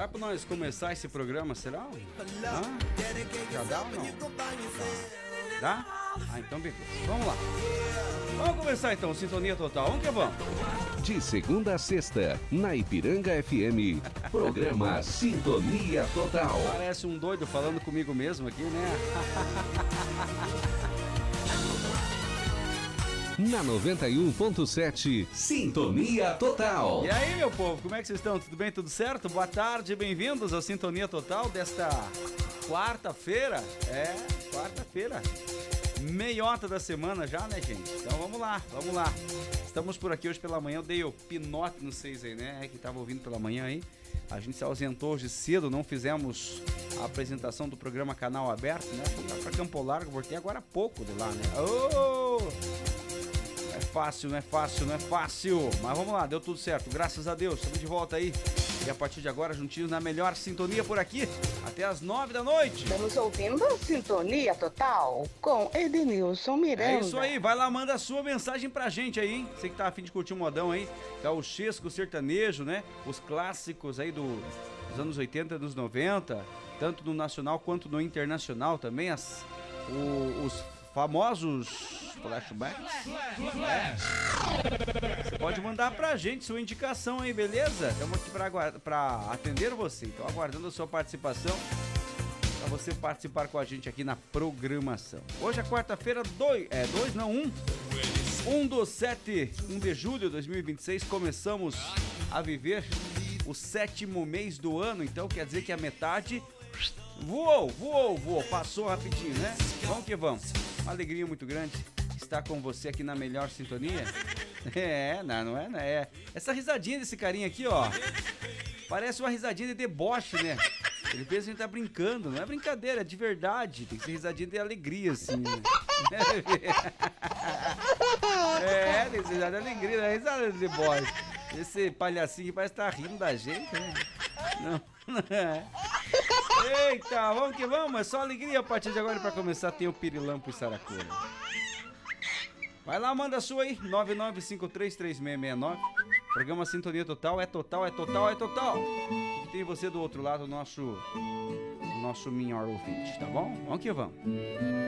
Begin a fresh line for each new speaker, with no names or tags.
Dá pra nós começar esse programa, será? Já dá ou não? Dá? Ah, então beleza. Vamos lá. Vamos começar então, Sintonia Total. Vamos que vamos.
De segunda a sexta, na Ipiranga FM, programa Sintonia Total.
Parece um doido falando comigo mesmo aqui, né?
Na 91.7, Sintonia Total.
E aí, meu povo, como é que vocês estão? Tudo bem? Tudo certo? Boa tarde, bem-vindos ao Sintonia Total desta quarta-feira. Quarta-feira. Meiota da semana já, né, gente? Então vamos lá. Estamos por aqui hoje pela manhã. Eu dei o pinote no vocês aí, né? Que tava ouvindo pela manhã aí. A gente se ausentou hoje cedo, não fizemos a apresentação do programa Canal Aberto, né? Fui lá pra Campo Largo, voltei agora há pouco de lá, né? Não é fácil. Mas vamos lá, deu tudo certo. Graças a Deus, estamos de volta aí. E a partir de agora, juntinhos na melhor sintonia por aqui, até as 9 da noite.
Estamos ouvindo Sintonia Total com Edenilson Miranda.
É isso aí, vai lá, manda a sua mensagem pra gente aí, hein? Você que tá a fim de curtir um modão aí, gauchesco, sertanejo, né? Os clássicos aí dos anos 80 e dos 90, tanto no nacional quanto no internacional também, os famosos flashbacks. Você pode mandar pra gente sua indicação aí, beleza? Estamos aqui pra atender você. Então, aguardando a sua participação, pra você participar com a gente aqui na programação. Hoje é quarta-feira, 1 de julho de 2026. Começamos a viver o 7º mês do ano. Então, quer dizer que a metade voou. Passou rapidinho, né? Vamos que vamos. Uma alegria muito grande estar com você aqui na melhor sintonia. Não é. Essa risadinha desse carinha aqui, ó, parece uma risadinha de deboche, né? Ele pensa que a gente tá brincando, não é brincadeira, é de verdade. Tem que ser risadinha de alegria, assim. Tem que ser risada de alegria, não é risada de deboche. Esse palhacinho parece estar rindo da gente, né? Não é. Eita, vamos que vamos, é só alegria a partir de agora. Pra começar tem o Pirilampo e Saracura. Vai lá, manda a sua aí, 99533669. Programa Sintonia Total, é total. E tem você do outro lado, o nosso melhor ouvinte, tá bom? Vamos que vamos.